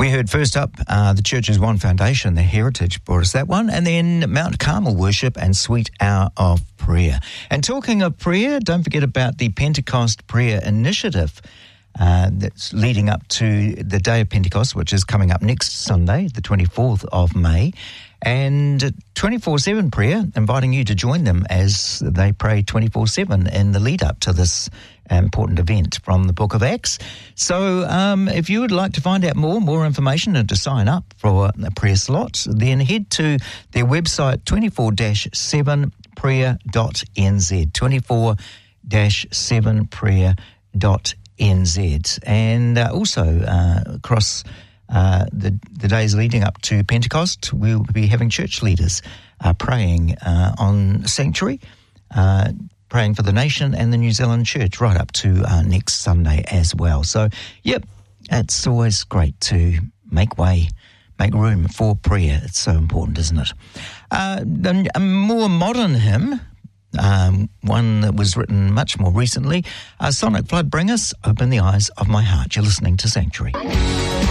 We heard first up the Church's One Foundation, the Heritage, brought us that one, and then Mount Carmel Worship and Sweet Hour of Prayer. And talking of prayer, don't forget about the Pentecost Prayer Initiative that's leading up to the Day of Pentecost, which is coming up next Sunday, the 24th of May. And 24/7 prayer, inviting you to join them as they pray 24/7 in the lead up to this important event from the Book of Acts. So if you would like to find out more information and to sign up for a prayer slot, then head to their website 24-7prayer.nz, 24-7prayer.nz. And also across the days leading up to Pentecost, we'll be having church leaders praying on Sanctuary, praying for the nation and the New Zealand Church right up to next Sunday as well. So, yep, it's always great to make room for prayer. It's so important, isn't it? A more modern hymn, one that was written much more recently, Sonic Flood Bring Us, Open the Eyes of My Heart. You're listening to Sanctuary.